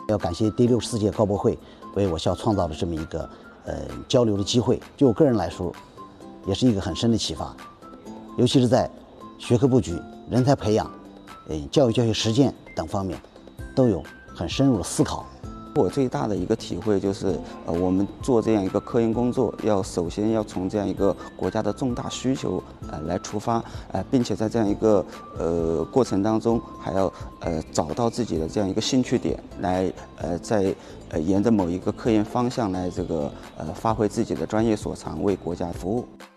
要感谢第64届高博会为我校创造了这么一个交流的机会，就我个人来说，也是一个很深的启发，尤其是在学科布局、人才培养、教育教学实践等方面，都有很深入的思考。 我最大的一个体会就是，我们做这样一个科研工作，首先要从这样一个国家的重大需求来出发，并且在这样一个过程当中，还要找到自己的这样一个兴趣点，来在沿着某一个科研方向来发挥自己的专业所长，为国家服务。